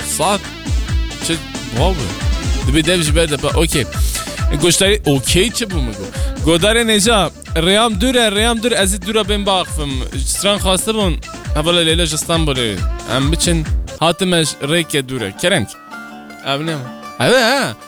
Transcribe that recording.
ساعت چه بابا دبی devji berde pa okey گوشتاری اوکی چه بو میگو گودار نجا ریام دور از دورا بین باقفم ستران خواسته بون اولا لیلا جستان بوله هم بچن هاتمش ریک دوره کرنک ابنیم اوه